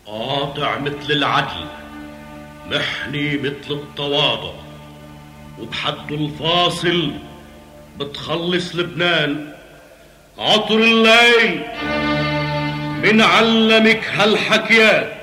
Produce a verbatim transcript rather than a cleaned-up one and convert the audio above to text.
قاطع مثل العدل، محني مثل التواضع، وبحده الفاصل بتخلص لبنان. عطر الليل من علمك هالحكيات؟